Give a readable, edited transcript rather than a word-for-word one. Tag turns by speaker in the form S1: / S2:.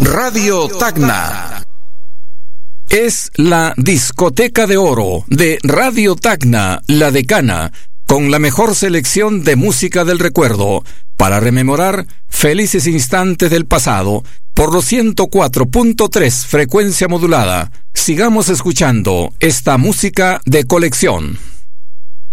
S1: Radio Tacna. Es la discoteca de oro de Radio Tacna, La Decana, con la mejor selección de música del recuerdo, para rememorar felices instantes del pasado, por los 104.3 frecuencia modulada. Sigamos escuchando esta música de colección.